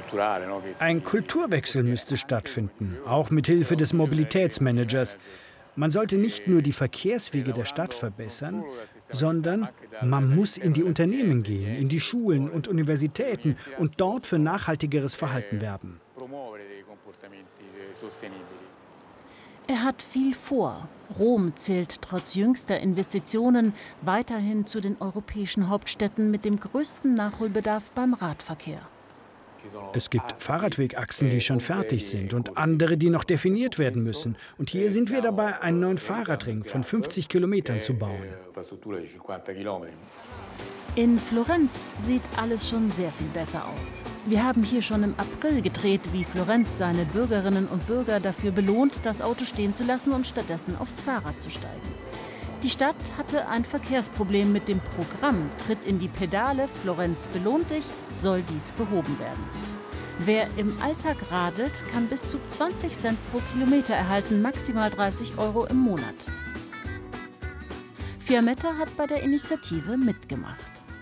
Ein Kulturwechsel müsste stattfinden, auch mit Hilfe des Mobilitätsmanagers. Man sollte nicht nur die Verkehrswege der Stadt verbessern, sondern man muss in die Unternehmen gehen, in die Schulen und Universitäten und dort für nachhaltigeres Verhalten werben. Er hat viel vor. Rom zählt trotz jüngster Investitionen weiterhin zu den europäischen Hauptstädten mit dem größten Nachholbedarf beim Radverkehr. Es gibt Fahrradwegachsen, die schon fertig sind und andere, die noch definiert werden müssen. Und hier sind wir dabei, einen neuen Fahrradring von 50 Kilometern zu bauen. In Florenz sieht alles schon sehr viel besser aus. Wir haben hier schon im April gedreht, wie Florenz seine Bürgerinnen und Bürger dafür belohnt, das Auto stehen zu lassen und stattdessen aufs Fahrrad zu steigen. Die Stadt hatte ein Verkehrsproblem mit dem Programm Tritt in die Pedale, Florenz belohnt dich, soll dies behoben werden. Wer im Alltag radelt, kann bis zu 20 Cent pro Kilometer erhalten, maximal 30 € im Monat. Fiammetta hat bei der Initiative mitgemacht.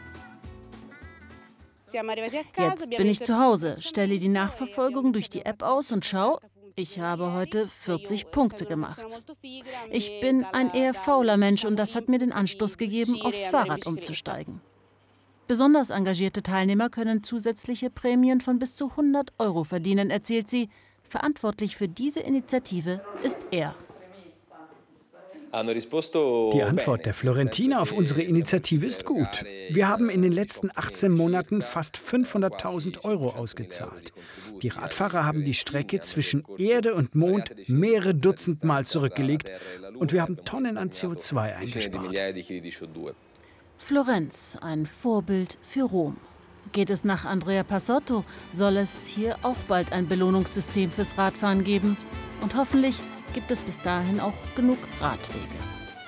Jetzt bin ich zu Hause, stelle die Nachverfolgung durch die App aus und schau, ich habe heute 40 Punkte gemacht. Ich bin ein eher fauler Mensch und das hat mir den Anstoß gegeben, aufs Fahrrad umzusteigen. Besonders engagierte Teilnehmer können zusätzliche Prämien von bis zu 100 € verdienen, erzählt sie. Verantwortlich für diese Initiative ist er. Die Antwort der Florentiner auf unsere Initiative ist gut. Wir haben in den letzten 18 Monaten fast 500.000 € ausgezahlt. Die Radfahrer haben die Strecke zwischen Erde und Mond mehrere Dutzend Mal zurückgelegt und wir haben Tonnen an CO2 eingespart. Florenz, ein Vorbild für Rom. Geht es nach Andrea Passotto, soll es hier auch bald ein Belohnungssystem fürs Radfahren geben. Und hoffentlich gibt es bis dahin auch genug Radwege.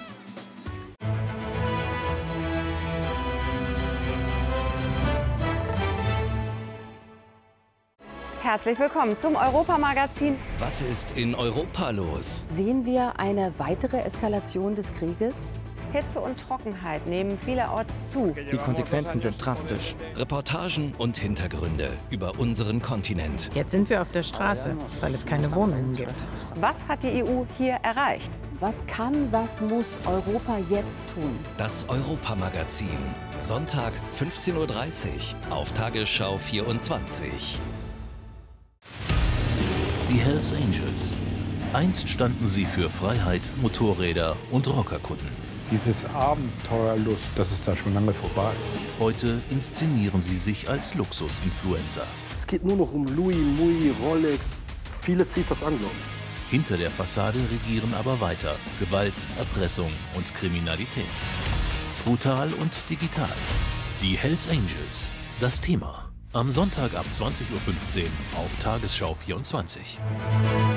Herzlich willkommen zum Europamagazin. Was ist in Europa los? Sehen wir eine weitere Eskalation des Krieges? Hitze und Trockenheit nehmen vielerorts zu. Die Konsequenzen sind drastisch. Reportagen und Hintergründe über unseren Kontinent. Jetzt sind wir auf der Straße, weil es keine Wohnungen gibt. Was hat die EU hier erreicht? Was kann, was muss Europa jetzt tun? Das Europamagazin. Sonntag 15:30 Uhr auf Tagesschau 24. Die Hells Angels. Einst standen sie für Freiheit, Motorräder und Rockerkutten. Dieses Abenteuerlust, das ist da schon lange vorbei. Heute inszenieren sie sich als Luxus-Influencer. Es geht nur noch um Louis, Mui, Rolex. Viele zieht das an, glaube ich. Hinter der Fassade regieren aber weiter Gewalt, Erpressung und Kriminalität. Brutal und digital. Die Hells Angels. Das Thema. Am Sonntag ab 20:15 Uhr auf Tagesschau 24.